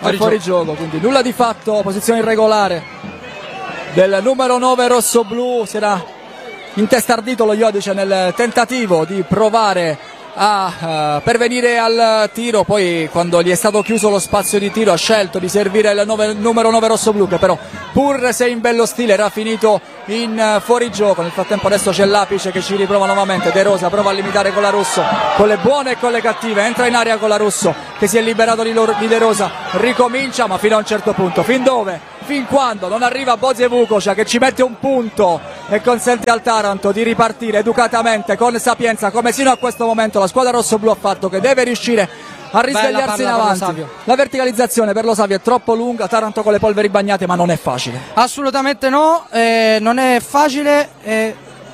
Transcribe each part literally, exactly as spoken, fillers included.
fuori, fuori gioco. gioco, quindi nulla di fatto, posizione irregolare del numero nove rossoblu. Si era intestardito lo Iodice nel tentativo di provare a uh, pervenire al tiro, poi quando gli è stato chiuso lo spazio di tiro ha scelto di servire il nove, numero nove rossoblu, che però pur se in bello stile era finito in uh, fuorigioco. Nel frattempo adesso c'è l'Apice che ci riprova nuovamente. De Rosa prova a limitare Colarusso con le buone e con le cattive, entra in area Colarusso che si è liberato di, loro, di De Rosa, ricomincia ma fino a un certo punto. Fin dove? Fin quando non arriva Bozie Vukocia che ci mette un punto e consente al Taranto di ripartire educatamente, con sapienza, come sino a questo momento la squadra rossoblu ha fatto, che deve riuscire a risvegliarsi in avanti. La verticalizzazione per lo Savio è troppo lunga, Taranto con le polveri bagnate, ma non è facile. Assolutamente no, eh, non è facile, eh,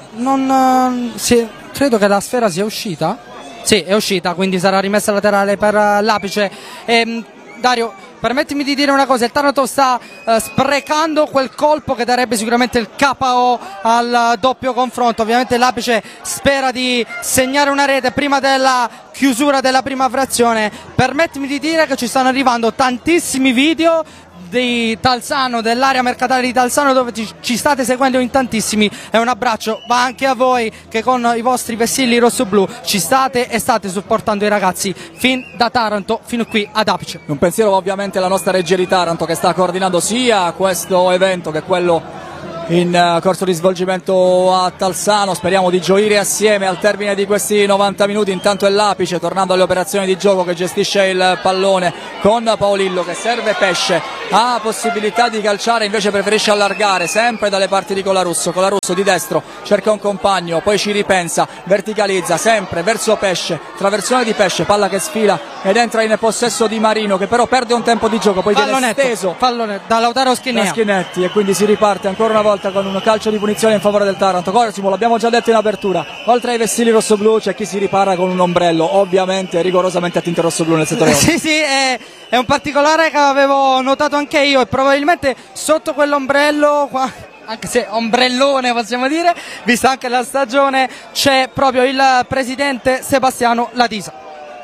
non, eh, sì, credo che la sfera sia uscita. Sì, è uscita, quindi sarà rimessa laterale per uh, l'Apice. Eh, Dario, permettimi di dire una cosa, il Taranto sta uh, sprecando quel colpo che darebbe sicuramente il K O al uh, doppio confronto. Ovviamente l'Apice spera di segnare una rete prima della chiusura della prima frazione. Permettimi di dire che ci stanno arrivando tantissimi video di Talzano, dell'area mercatale di Talzano, dove ci, ci state seguendo in tantissimi, e un abbraccio va anche a voi che con i vostri vessilli rossoblu ci state e state supportando i ragazzi fin da Taranto fino qui ad Apice. Un pensiero ovviamente alla nostra regia di Taranto che sta coordinando sia questo evento che quello in uh, corso di svolgimento a Talzano. Speriamo di gioire assieme al termine di questi novanta minuti. Intanto è l'Apice, tornando alle operazioni di gioco, che gestisce il pallone con Paolillo che serve pesce, ha possibilità di calciare, invece preferisce allargare sempre dalle parti di Colarusso. Colarusso di destro cerca un compagno, poi ci ripensa, verticalizza sempre verso Pesce, traversione di Pesce, palla che sfila ed entra in possesso di Marino, che però perde un tempo di gioco, poi viene steso pallone da Lautaro Schinea. da Schinetti, e quindi si riparte ancora una volta con un calcio di punizione in favore del Taranto. Cosimo, l'abbiamo già detto in apertura, oltre ai vessilli rossoblu c'è chi si ripara con un ombrello, ovviamente rigorosamente a tinte rossoblu nel settore. Sì, sì, è, è un particolare che avevo notato anche io, e probabilmente sotto quell'ombrello qua, anche se ombrellone possiamo dire, vista anche la stagione, c'è proprio il presidente Sebastiano Latisa.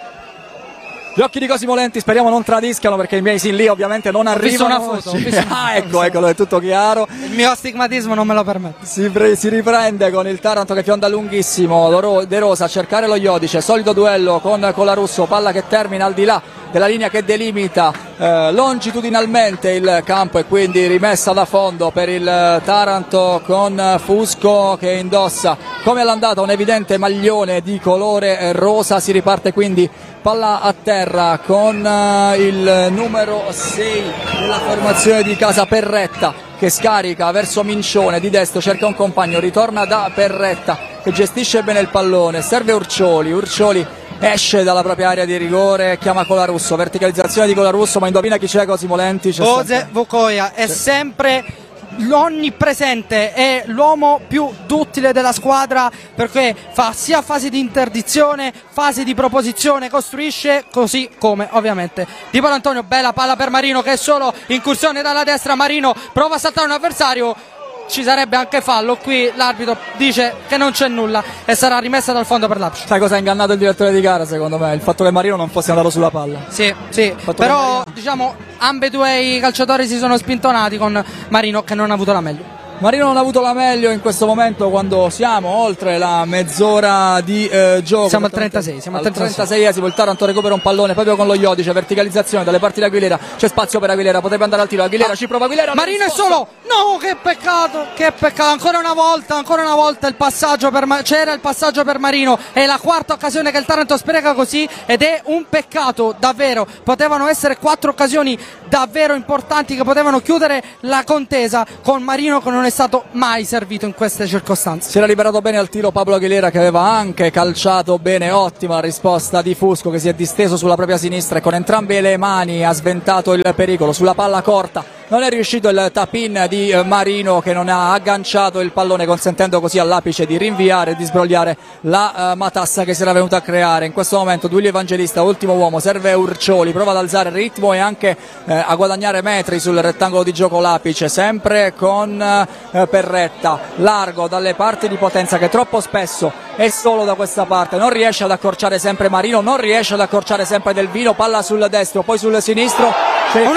Gli occhi di Cosimo Lenti speriamo non tradiscano, perché i miei sin lì ovviamente non arrivano. Ho visto una foto, ho visto una ah, ecco, eccolo, è tutto chiaro. Il mio astigmatismo non me lo permette. Si, pre- si riprende con il Taranto che fionda lunghissimo. De Rosa a cercare lo Iodice, solito duello con Colarusso, palla che termina al di là della linea che delimita eh, longitudinalmente il campo, e quindi rimessa da fondo per il Taranto con Fusco che indossa, come all'andata, un evidente maglione di colore rosa. Si riparte quindi palla a terra con uh, il numero sei della formazione di casa, Perretta, che scarica verso Mincione di destro, cerca un compagno, ritorna da Perretta che gestisce bene il pallone, serve Urcioli, Urcioli esce dalla propria area di rigore, chiama Colarusso, verticalizzazione di Colarusso, ma indovina chi c'è? Cosimo Lenti. Bozie Vukoia è sempre l'onnipresente, è l'uomo più duttile della squadra, perché fa sia fasi di interdizione, fasi di proposizione, costruisce, così come ovviamente Di Paolantonio. Bella palla per Marino che è solo incursione dalla destra, Marino prova a saltare un avversario, ci sarebbe anche fallo, qui l'arbitro dice che non c'è nulla e sarà rimessa dal fondo per l'Apice. Sai cosa ha ingannato il direttore di gara secondo me? Il fatto che Marino non fosse andato sulla palla. Sì, sì, però Marino... diciamo ambedue i calciatori si sono spintonati, con Marino che non ha avuto la meglio. Marino non ha avuto la meglio in questo momento, quando siamo oltre la mezz'ora di eh, gioco. Siamo al trentasei, siamo al trentaseiesimo, il Taranto recupera un pallone proprio con lo Iodice, verticalizzazione dalle parti di Aguilera, c'è spazio per Aguilera, potrebbe andare al tiro, Aguilera ah, ci prova, Aguilera. Marino è solo, no, che peccato, che peccato, ancora una volta, ancora una volta il passaggio per Ma- c'era il passaggio per Marino, è la quarta occasione che il Taranto spreca così, ed è un peccato davvero, potevano essere quattro occasioni davvero importanti che potevano chiudere la contesa, con Marino che non è stato mai servito in queste circostanze. Si era liberato bene al tiro Pablo Aguilera, che aveva anche calciato bene, ottima la risposta di Fusco che si è disteso sulla propria sinistra e con entrambe le mani ha sventato il pericolo sulla palla corta. Non è riuscito il tap-in di Marino, che non ha agganciato il pallone, consentendo così all'Apice di rinviare e di sbrogliare la uh, matassa che si era venuta a creare. In questo momento Duilio Evangelista, ultimo uomo, serve Urcioli, prova ad alzare il ritmo e anche eh, a guadagnare metri sul rettangolo di gioco l'Apice, sempre con eh, Perretta, largo dalle parti di Potenza, che troppo spesso è solo da questa parte, non riesce ad accorciare sempre Marino, non riesce ad accorciare sempre Del Vino, palla sul destro, poi sul sinistro.